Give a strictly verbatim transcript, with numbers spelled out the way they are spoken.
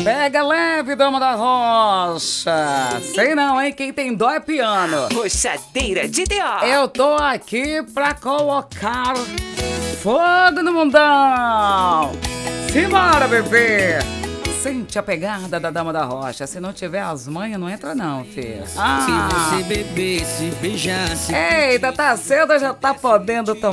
Pega leve, dama da rocha. Sei não, hein? Quem tem dó é piano. Rochadeira de D O. Eu tô aqui pra colocar fogo no mundão. Simbora, bebê. Sente a pegada da dama da rocha. Se não tiver as manhas, não entra não, filho. Ah. Se você bebesse, beijasse. Eita, tá cedo, já tá podendo tomar.